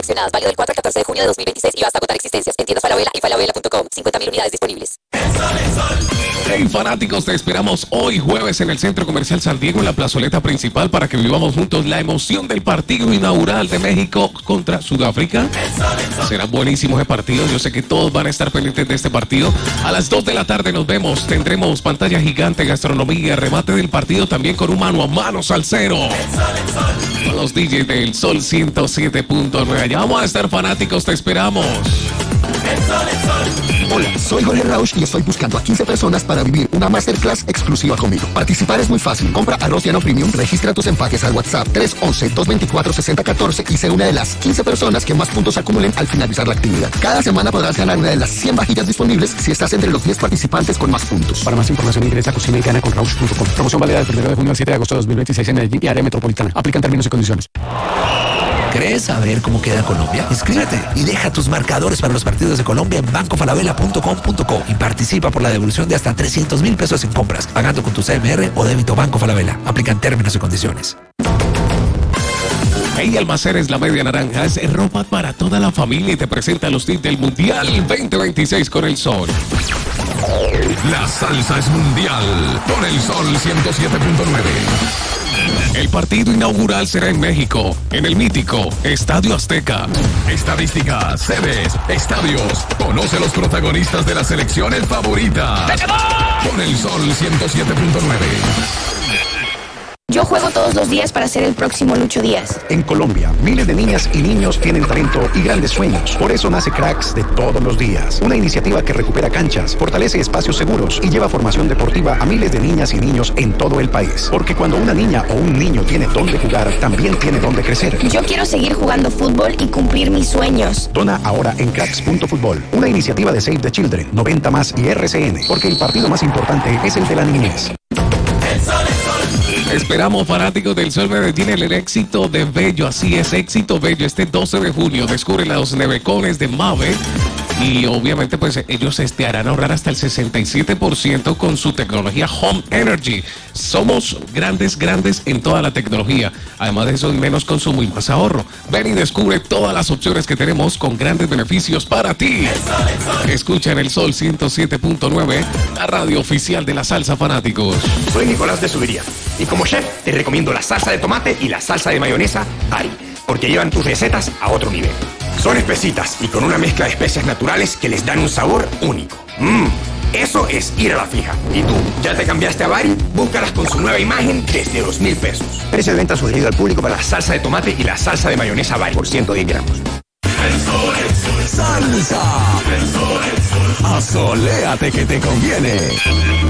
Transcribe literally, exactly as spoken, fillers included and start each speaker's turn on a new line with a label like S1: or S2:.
S1: Seleccionadas, válido del cuatro al catorce de junio de dos mil veintiséis y basta agotar existencias en tiendas Falabella y falabella punto com. cincuenta mil unidades disponibles.
S2: Hey, fanáticos, te esperamos hoy jueves en el Centro Comercial San Diego, en la plazoleta principal, para que vivamos juntos la emoción del partido inaugural de México contra Sudáfrica. Será buenísimo ese partido. Yo sé que todos van a estar pendientes de este partido. A las dos de la tarde nos vemos. Tendremos pantalla gigante, gastronomía, remate del partido también con un mano a mano salsero. Con los D Js del Sol ciento siete punto nueve. Ya vamos a estar, fanáticos, te esperamos.
S3: Hola, soy Jorge Rausch y estoy buscando a quince personas para vivir una masterclass exclusiva conmigo. Participar es muy fácil. Compra arroz Llano Premium, registra tus empaques al WhatsApp tres once, dos veinticuatro, sesenta catorce y sé una de las quince personas que más puntos acumulen al finalizar la actividad. Cada semana podrás ganar una de las cien vajillas disponibles si estás entre los diez participantes con más puntos.
S4: Para más información ingresa a cocina y gana con rausch punto com. Promoción válida del primero de junio al siete de agosto de dos mil veintiséis en Medellín y área metropolitana. Aplican términos y condiciones.
S5: ¿Crees saber cómo queda Colombia? Inscríbete y deja tus marcadores para los partidos de Colombia en banco falabella punto com punto co y participa por la devolución de hasta trescientos mil pesos en compras, pagando con tu C M R o débito Banco Falabella. Aplican términos y condiciones.
S2: Hey, Almacenes La Media Naranja es ropa para toda la familia y te presenta los tips del Mundial veinte veintiséis con el Sol.
S6: La salsa es mundial con el Sol ciento siete punto nueve.
S2: El partido inaugural será en México, en el mítico Estadio Azteca.
S6: Estadísticas, sedes, estadios. Conoce los protagonistas de las selecciones favoritas. Con el Sol ciento siete punto nueve.
S7: Yo juego todos los días para ser el próximo Lucho Díaz.
S4: En Colombia, miles de niñas y niños tienen talento y grandes sueños. Por eso nace Cracks de todos los días. Una iniciativa que recupera canchas, fortalece espacios seguros y lleva formación deportiva a miles de niñas y niños en todo el país. Porque cuando una niña o un niño tiene dónde jugar, también tiene dónde crecer.
S7: Yo quiero seguir jugando fútbol y cumplir mis sueños.
S4: Dona ahora en cracks punto fútbol. Una iniciativa de Save the Children, noventa más y R C N. Porque el partido más importante es el de la niñez.
S2: Esperamos, fanáticos del Sol Medellín, el éxito de Bello. Así es, éxito Bello. Este doce de junio descubre los nevecones de Mave. Y obviamente pues ellos este, harán ahorrar hasta el sesenta y siete por ciento con su tecnología Home Energy. Somos grandes, grandes en toda la tecnología. Además de eso, menos consumo y más ahorro. Ven y descubre todas las opciones que tenemos con grandes beneficios para ti. Escucha en el Sol ciento siete punto nueve, la radio oficial de la salsa, fanáticos.
S8: Soy Nicolás de Subiría y como chef te recomiendo la salsa de tomate y la salsa de mayonesa Ari, porque llevan tus recetas a otro nivel. Son espesitas y con una mezcla de especias naturales que les dan un sabor único. Mmm, eso es ir a la fija. ¿Y tú, ya te cambiaste a Bari? Búscalas con su nueva imagen desde dos mil pesos. Precio de venta sugerido al público para la salsa de tomate y la salsa de mayonesa Bari por ciento diez gramos.
S6: Salsa. Asoléate que te conviene.